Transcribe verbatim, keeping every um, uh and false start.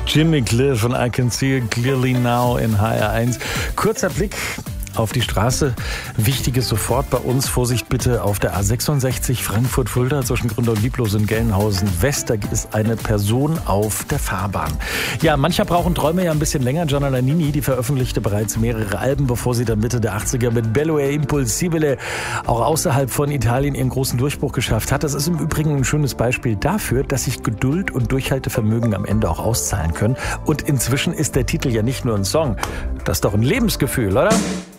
Jimmy Cliff und I Can See It Clearly Now in H R eins. Kurzer Blick auf die Straße. Wichtiges sofort bei uns. Vorsicht bitte auf der A sechsundsechzig Frankfurt-Fulda zwischen Gründer und Lieblos in Gelnhausen West. Da ist eine Person auf der Fahrbahn. Ja, mancher brauchen Träume ja ein bisschen länger. Gianna Nannini, die veröffentlichte bereits mehrere Alben, bevor sie dann Mitte der achtziger mit Bello e Impossibile auch außerhalb von Italien ihren großen Durchbruch geschafft hat. Das ist im Übrigen ein schönes Beispiel dafür, dass sich Geduld und Durchhaltevermögen am Ende auch auszahlen können. Und inzwischen ist der Titel ja nicht nur ein Song. Das ist doch ein Lebensgefühl, oder?